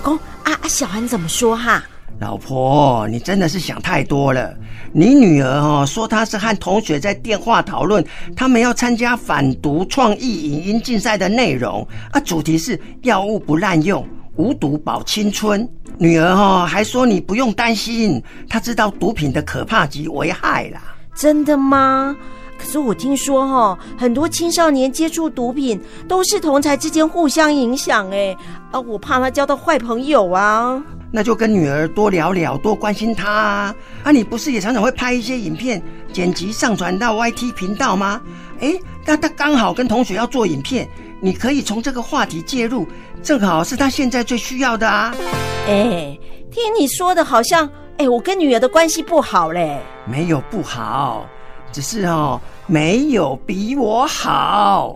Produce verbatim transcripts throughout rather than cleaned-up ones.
公啊啊，小韩怎么说哈？ 老婆，你真的是想太多了。你女儿哦说她是和同学在电话讨论他们要参加反毒创意影音竞赛的内容啊，主题是药物不滥用，无毒保青春。女儿哦还说你不用担心，她知道毒品的可怕及危害啦。 真的吗？可是我听说哦，很多青少年接触毒品都是同侪之间互相影响哎，啊，我怕他交到坏朋友啊。 那就跟女儿多聊聊，多关心她啊！啊，你不是也常常会拍一些影片，剪辑上传到 Y T 频道吗？哎，那她刚好跟同学要做影片，你可以从这个话题介入，正好是她现在最需要的啊！ 哎，听你说的好像，哎，我跟女儿的关系不好嘞。 没有不好，只是哦，没有比我好。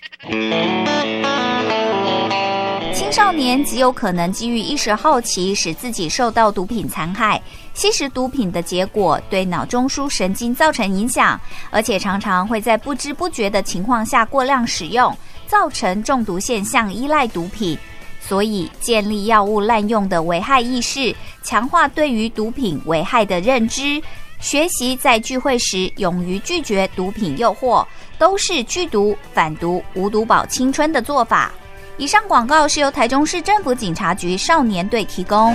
青少年极有可能基于一时好奇，使自己受到毒品残害。吸食毒品的结果对脑中枢神经造成影响，而且常常会在不知不觉的情况下过量使用，造成中毒现象，依赖毒品。所以建立药物滥用的危害意识，强化对于毒品危害的认知，学习在聚会时勇于拒绝毒品诱惑，都是拒毒、反毒、无毒保青春的做法。以上广告是由台中市政府警察局少年队提供。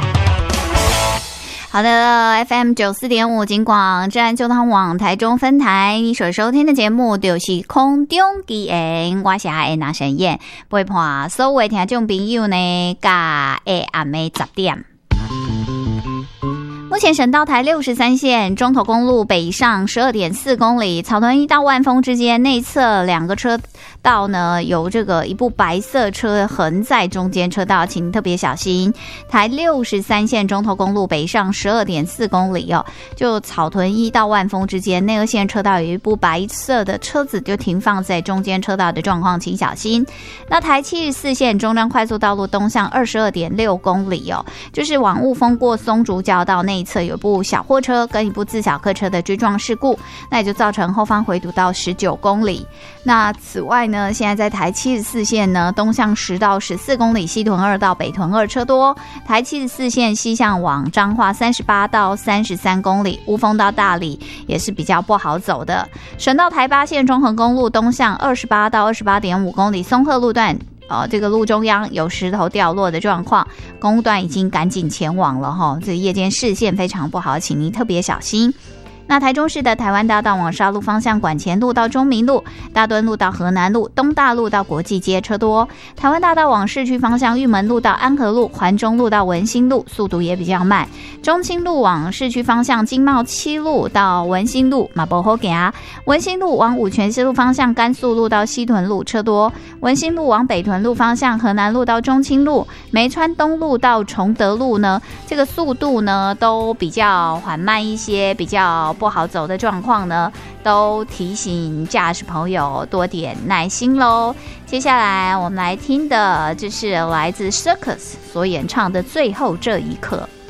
好的 ，F M 九四点五警广治安救汤网台中分台，你所收听的节目就是空中奇缘，我是安娜沈燕，陪伴所有的听众朋友呢，甲下暗暝十点。目前省道台六十三线中投公路北上 十二点四公里，草屯一到万丰之间内侧两个车道呢，有这个一部白色车横在中间车道，请特别小心。台六十三线中投公路北上 十二点四公里哦，就草屯一到万丰之间内二线车道有一部白色的车子就停放在中间车道的状况，请小心。那台七十四线中彰快速道路东向 二十二点六公里哦，就是往雾峰过松竹交道内侧有部小货车跟一部自小客车的追撞事故，那也就造成后方回堵到十九公里。那此外呢，现在在台七十四线呢，东向十到十四公里，西屯二到北屯二车多；台七十四线西向往彰化三十八到三十三公里，雾峰到大里也是比较不好走的。省道台八线中横公路东向二十八到二十八点五公里，松鹤路段。哦，这个路中央有石头掉落的状况，公路段已经赶紧前往了哈，这夜间视线非常不好，请您特别小心。那台中市的台湾大道往沙鹿方向，管前路到中明路，大墩路到河南路，东大路到国际街车多；台湾大道往市区方向，玉门路到安和路，环中路到文心路，速度也比较慢。中清路往市区方向，金茂七路到文心路，马博后给啊；文心路往五权西路方向，甘肃路到西屯路车多；文心路往北屯路方向，河南路到中清路，梅川东路到崇德路呢，这个速度呢都比较缓慢一些，比较不好走的状况呢，都提醒驾驶朋友多点耐心咯。接下来我们来听的，这是来自 Circus 所演唱的《最后这一刻》。